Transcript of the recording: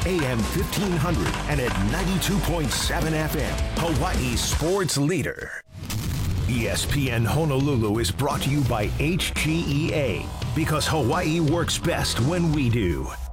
AM 1500 and at 92.7 FM, Hawaii's sports leader. ESPN Honolulu is brought to you by HGEA, because Hawaii works best when we do.